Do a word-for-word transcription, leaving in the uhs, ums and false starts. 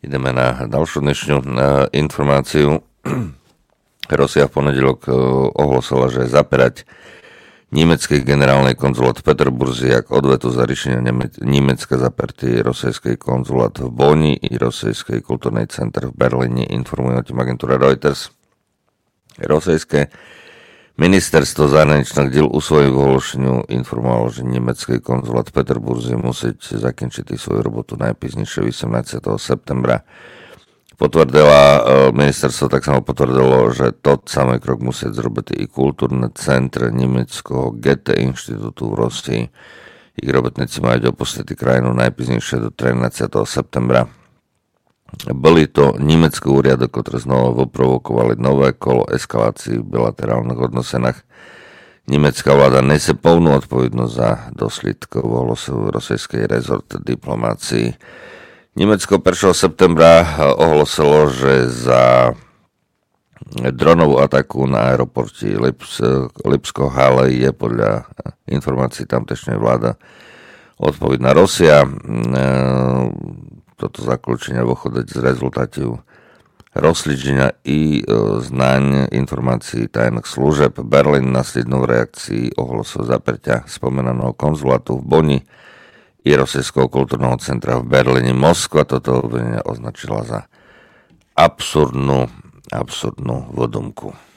Ideme na ďalšiu dnešnú informáciu. Rusia v ponedeľok ohlasila, že zaperať nemecký generálny konzulát v Peterburzi jak odvetu za riešenie Nemecka zapertý rosijský konzulát v Boni i rosijský kultúrny center v Berlíne, informuje o tým agentúra Reuters. Rosijské ministerstvo zahraničných diel u svojich ohlášeniu informovalo, že nemecký konzulát v Peterburzi musieť zakončiť svoju robotu najpíznejšie osemnásteho septembra. Potvrdila ministerstvo, tak samo potvrdilo, že to samý krok musieť zrobiť i kultúrne centre nemeckého Goethe inštitútu v Rosii. Ich robotníci majú opustiť krajinu najpíznejšie do trinásťeho septembra. Boli to nemecké úriady, ktoré znovu vyprovokovali nové kolo eskalácií v bilaterálnych odnosenách. Nemecká vláda nesie plnú odpovednosť za dôsledky ohlasov rosijskej rezort diplomácii. Nemecko prvého septembra ohlasilo, že za dronovú ataku na aeroporte Lips, Lipsko-Halle je podľa informácií tamtejšej vláda odpovedná Rusia. Toto zaklúčenie vychodí z rezultátu rozsledženia i znania informácií tajných služeb. Berlín následnou reakcií ohlasil zapretia spomenaného konzulátu v Boni i Rosijského kultúrneho centra v Berlíne. Moskva toto obvinenie označila za absurdnú, absurdnú vodomku.